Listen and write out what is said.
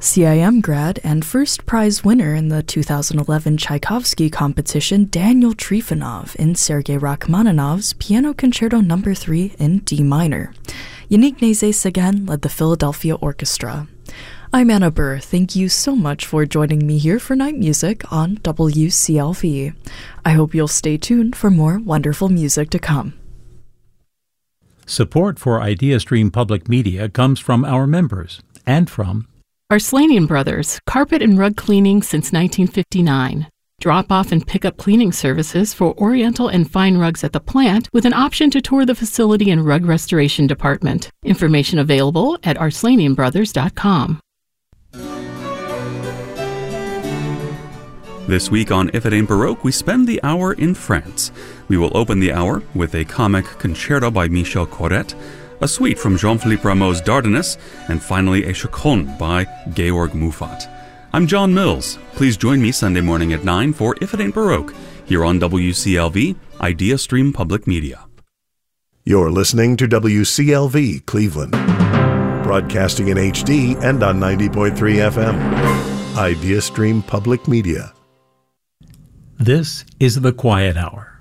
CIM grad and first prize winner in the 2011 Tchaikovsky competition, Daniel Trifonov in Sergei Rachmaninoff's Piano Concerto No. 3 in D minor. Yannick Nézet-Séguin led the Philadelphia Orchestra. I'm Anna Burr. Thank you so much for joining me here for Night Music on WCLV. I hope you'll stay tuned for more wonderful music to come. Support for IdeaStream Public Media comes from our members and from Arslanian Brothers, carpet and rug cleaning since 1959. Drop-off and pick-up cleaning services for Oriental and fine rugs at the plant with an option to tour the facility and rug restoration department. Information available at arslanianbrothers.com. This week on If It Ain't Baroque, we spend the hour in France. We will open the hour with a comic concerto by Michel Corrette, a suite from Jean-Philippe Rameau's Dardanus, and finally a chaconne by Georg Muffat. I'm John Mills. Please join me Sunday morning at 9 for If It Ain't Baroque, here on WCLV, IdeaStream Public Media. You're listening to WCLV Cleveland, broadcasting in HD and on 90.3 FM. IdeaStream Public Media. This is The Quiet Hour.